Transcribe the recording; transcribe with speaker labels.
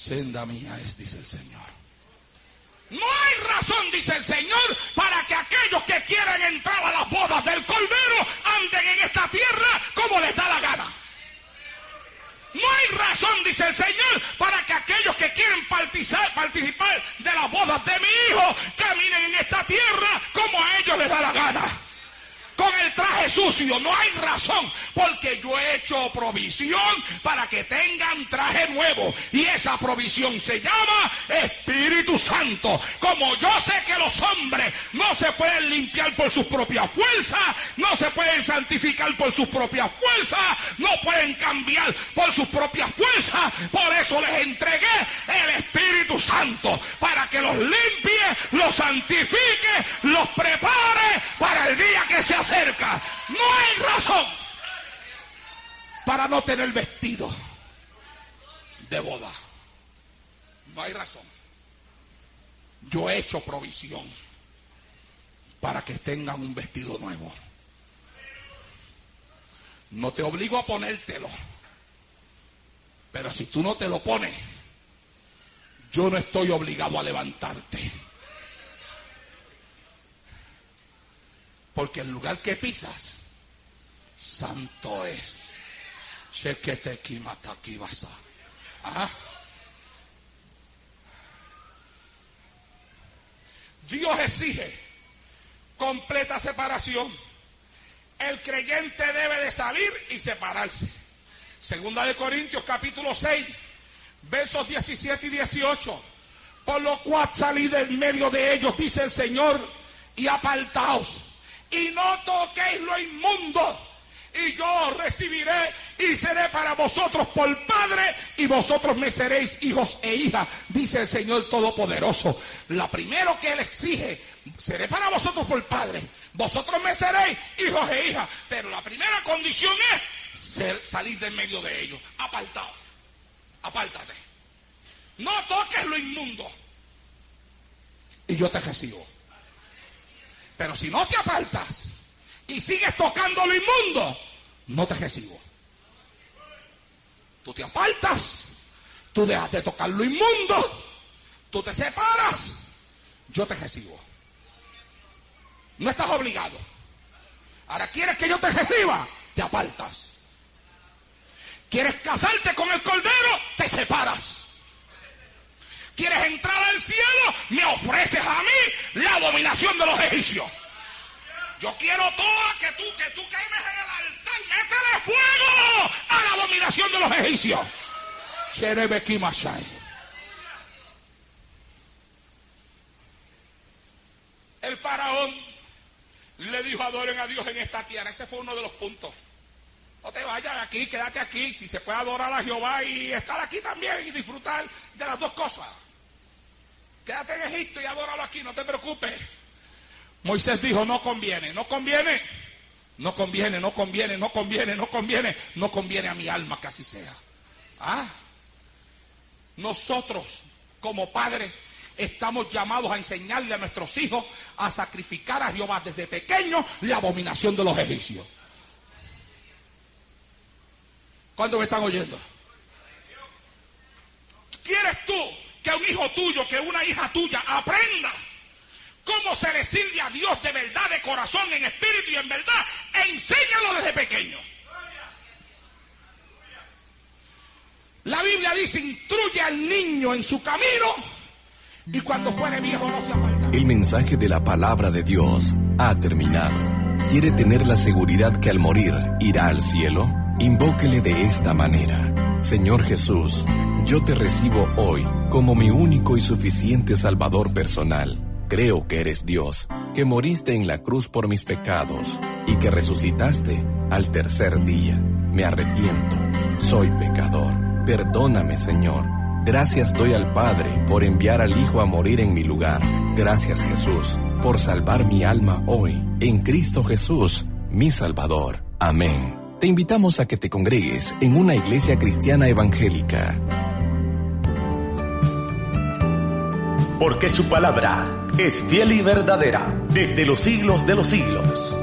Speaker 1: Senda mía es, dice el Señor. No hay razón, dice el Señor, para que aquellos que quieran entrar a las bodas del Cordero anden en esta tierra como les da la gana. No hay razón, dice el Señor, para que aquellos que quieren participar de las bodas de mi Hijo caminen en esta tierra como a ellos les da la gana. Con el traje sucio, no hay razón, porque yo he hecho provisión para que tengan traje nuevo, y esa provisión se llama Espíritu Santo. Como yo sé que los hombres no se pueden limpiar por sus propias fuerzas, no se pueden santificar por sus propias fuerzas, no pueden cambiar por sus propias fuerzas, por eso les entregué el Espíritu Santo, para que los limpie, los santifique, los prepare para el día que se acerca. No hay razón para no tener vestido de boda. No hay razón. Yo he hecho provisión para que tengan un vestido nuevo. No te obligo a ponértelo, pero si tú no te lo pones, yo no estoy obligado a levantarte. Porque el lugar que pisas, santo es. ¿Ah? Dios exige completa separación. El creyente debe de salir y separarse. Segunda de Corintios capítulo 6, versos 17 y 18. Por lo cual salid en medio de ellos, dice el Señor, y apartaos. Y no toquéis lo inmundo, y yo recibiré y seré para vosotros por padre, y vosotros me seréis hijos e hijas, dice el Señor Todopoderoso. La primero que Él exige, seré para vosotros por padre, vosotros me seréis hijos e hijas, pero la primera condición es salir de en medio de ellos. Apartado, apártate, no toques lo inmundo, y yo te recibo. Pero si no te apartas y sigues tocando lo inmundo, no te recibo. Tú te apartas, tú dejas de tocar lo inmundo, tú te separas, yo te recibo. No estás obligado. Ahora, ¿quieres que yo te reciba? Te apartas. ¿Quieres casarte con el Cordero? Te separas. ¿Quieres entrar al cielo? Me ofreces a mí la dominación de los egipcios. Yo quiero toda que tú quemes en el altar. ¡Métele fuego a la dominación de los egipcios! El faraón le dijo: adoren a Dios en esta tierra. Ese fue uno de los puntos. No te vayas de aquí, quédate aquí. Si se puede adorar a Jehová y estar aquí también y disfrutar de las dos cosas. Quédate en Egipto y adóralo aquí, no te preocupes. Moisés dijo: no conviene, no conviene, no conviene, no conviene, no conviene, no conviene, no conviene a mi alma que así sea. Nosotros como padres estamos llamados a enseñarle a nuestros hijos a sacrificar a Jehová desde pequeños la abominación de los egipcios. ¿Cuántos me están oyendo? ¿Quieres tú que un hijo tuyo, que una hija tuya aprenda cómo se le sirve a Dios de verdad, de corazón, en espíritu y en verdad? Enséñalo desde pequeño. La Biblia dice: instruye al niño en su camino, y cuando fuere viejo no se apartará.
Speaker 2: El mensaje de la palabra de Dios ha terminado. ¿Quiere tener la seguridad que al morir irá al cielo? Invóquele de esta manera: Señor Jesús, yo te recibo hoy como mi único y suficiente Salvador personal. Creo que eres Dios, que moriste en la cruz por mis pecados y que resucitaste al tercer día. Me arrepiento, soy pecador. Perdóname, Señor. Gracias doy al Padre por enviar al Hijo a morir en mi lugar. Gracias, Jesús, por salvar mi alma hoy, en Cristo Jesús, mi Salvador. Amén. Te invitamos a que te congregues en una iglesia cristiana evangélica.
Speaker 3: Porque su palabra es fiel y verdadera desde los siglos de los siglos.